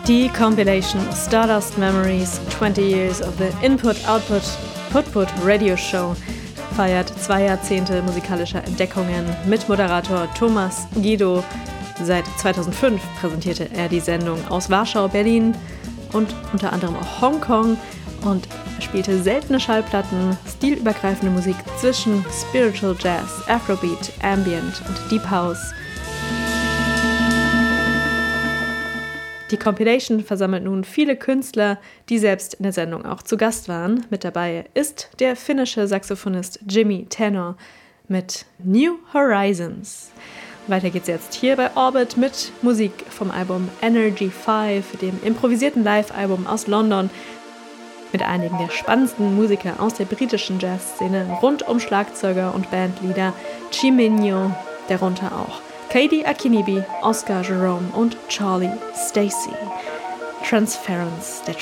Die Compilation Stardust Memories 20 Years of the Input-Output Put-Put Radio Show feiert 2 Jahrzehnte musikalischer Entdeckungen mit Moderator Thomas Guido. Seit 2005 präsentierte er die Sendung aus Warschau, Berlin und unter anderem auch Hongkong und spielte seltene Schallplatten, stilübergreifende Musik zwischen Spiritual Jazz, Afrobeat, Ambient und Deep House. Die Compilation versammelt nun viele Künstler, die selbst in der Sendung auch zu Gast waren. Mit dabei ist der finnische Saxophonist Jimmy Tenor mit New Horizons. Weiter geht's jetzt hier bei Orbit mit Musik vom Album Energy 5, dem improvisierten Live-Album aus London, mit einigen der spannendsten Musiker aus der britischen Jazzszene rund um Schlagzeuger und Bandleader Chiminyo, darunter auch Kaidi Akinibi, Oscar Jerome und Charlie Stacey. Transference, der